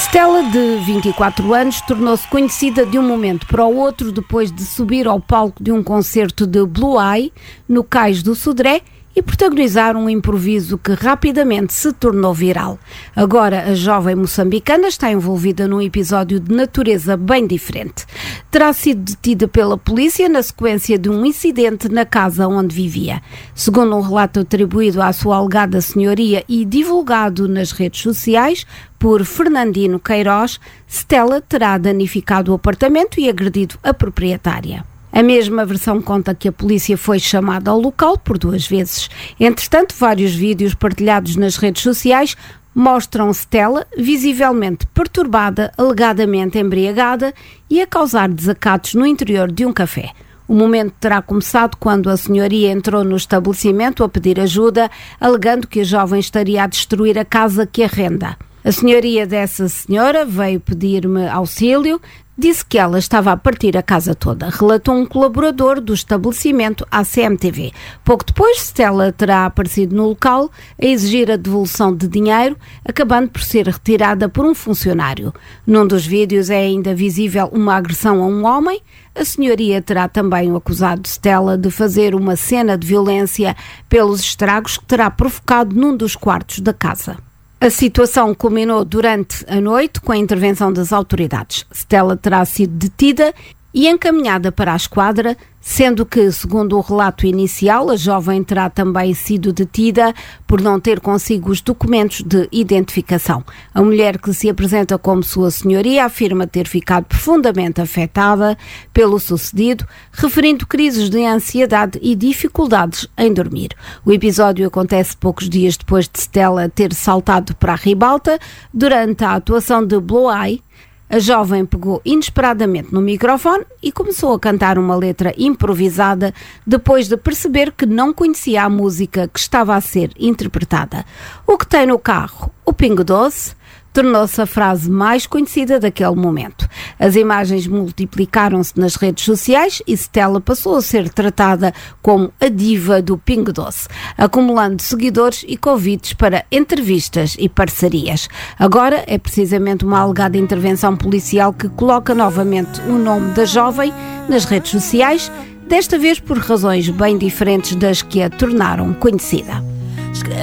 Stella, de 24 anos, tornou-se conhecida de um momento para o outro depois de subir ao palco de um concerto de Blue Eye, no Cais do Sodré, e protagonizar um improviso que rapidamente se tornou viral. Agora, a jovem moçambicana está envolvida num episódio de natureza bem diferente. Terá sido detida pela polícia na sequência de um incidente na casa onde vivia. Segundo um relato atribuído à sua alegada senhoria e divulgado nas redes sociais por Fernandino Queiroz, Stella terá danificado o apartamento e agredido a proprietária. A mesma versão conta que a polícia foi chamada ao local por 2 vezes. Entretanto, vários vídeos partilhados nas redes sociais mostram Stella visivelmente perturbada, alegadamente embriagada e a causar desacatos no interior de um café. O momento terá começado quando a senhoria entrou no estabelecimento a pedir ajuda, alegando que a jovem estaria a destruir a casa que arrenda. A senhoria dessa senhora veio pedir-me auxílio, disse que ela estava a partir a casa toda, relatou um colaborador do estabelecimento à CMTV. Pouco depois, Stella terá aparecido no local a exigir a devolução de dinheiro, acabando por ser retirada por um funcionário. Num dos vídeos é ainda visível uma agressão a um homem. A senhoria terá também acusado Stella de fazer uma cena de violência pelos estragos que terá provocado num dos quartos da casa. A situação culminou durante a noite com a intervenção das autoridades. Stella terá sido detida e encaminhada para a esquadra, sendo que, segundo o relato inicial, a jovem terá também sido detida por não ter consigo os documentos de identificação. A mulher, que se apresenta como sua senhoria, afirma ter ficado profundamente afetada pelo sucedido, referindo crises de ansiedade e dificuldades em dormir. O episódio acontece poucos dias depois de Stella ter saltado para a ribalta durante a atuação de Blue Eye. A jovem pegou inesperadamente no microfone e começou a cantar uma letra improvisada depois de perceber que não conhecia a música que estava a ser interpretada. O que tem no carro? O Pingo Doce? Tornou-se a frase mais conhecida daquele momento. As imagens multiplicaram-se nas redes sociais e Stella passou a ser tratada como a diva do Pingo Doce, acumulando seguidores e convites para entrevistas e parcerias. Agora é precisamente uma alegada intervenção policial que coloca novamente o nome da jovem nas redes sociais, desta vez por razões bem diferentes das que a tornaram conhecida.